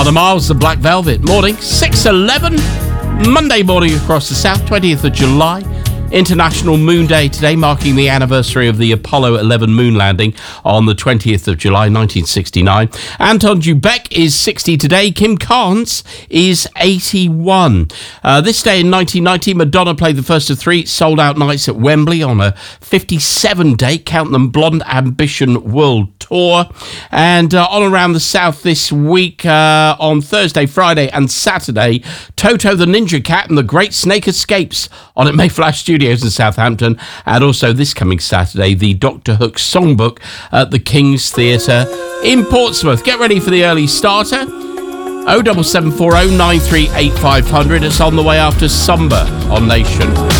Are the Miles, the Black Velvet. Morning, 6:11, Monday morning across the south, 20th of July. International Moon Day today, marking the anniversary of the Apollo 11 moon landing on the 20th of July, 1969. Anton Dubek is 60 today. Kim Carnes is 81. This day in 1990, Madonna played the first of three sold-out nights at Wembley on a 57-date, count them, Blonde Ambition World Tour. And on around the south this week, on Thursday, Friday and Saturday, Toto the Ninja Cat and the Great Snake Escapes on at Mayflower Studios in Southampton, and also this coming Saturday, the Doctor Hook Songbook at the King's Theatre in Portsmouth. Get ready for the early starter. 07740 938 500. It's on the way after Sumba on Nation.